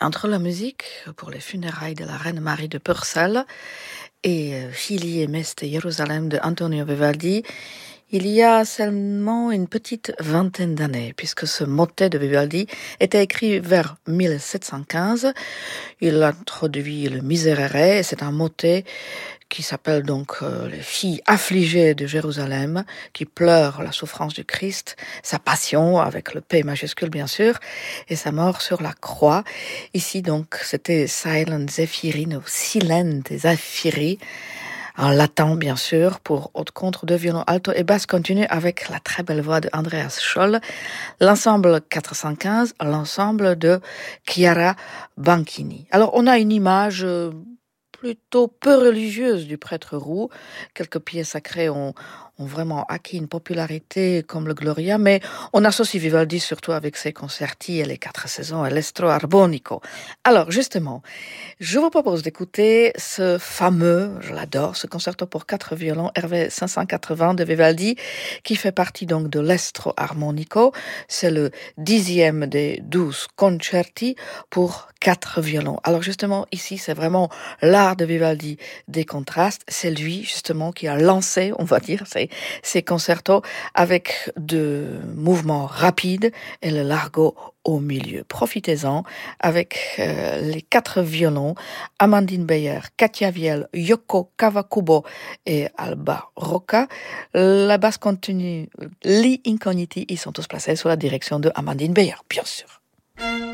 entre la musique pour les funérailles de la reine Marie de Purcell et Figli e Meste Jérusalem de Antonio Vivaldi, il y a seulement une petite vingtaine d'années, puisque ce motet de Vivaldi était écrit vers 1715. Il introduit le Miserere, et c'est un motet qui s'appelle donc les filles affligées de Jérusalem, qui pleurent la souffrance du Christ, sa passion, avec le P majuscule bien sûr, et sa mort sur la croix. Ici donc, c'était Silent Zephyrin, ou Silente Zephyri, en latin bien sûr, pour haute contre de violon alto et basse continue avec la très belle voix de Andreas Scholl. L'ensemble 415, l'ensemble de Chiara Banchini. Alors on a une image plutôt peu religieuse du prêtre roux. Quelques pièces sacrées ont vraiment acquis une popularité comme le Gloria, mais on associe Vivaldi surtout avec ses concerti et les 4 saisons et l'estro arbonico. Alors justement, je vous propose d'écouter ce fameux, je l'adore, ce concerto pour 4 violons RV 580 de Vivaldi, qui fait partie donc de l'estro armonico. C'est le 10e des 12 concerti pour 4 violons. Alors justement, ici, c'est vraiment l'art de Vivaldi des contrastes. C'est lui, justement, qui a lancé, on va dire, ces concertos avec de mouvements rapides et le largo au milieu. Profitez-en avec les 4 violons, Amandine Beyer, Katia Viel, Yoko Kawakubo et Alba Rocca. La basse continue, Lee Incogniti, ils sont tous placés sous la direction de Amandine Beyer, bien sûr.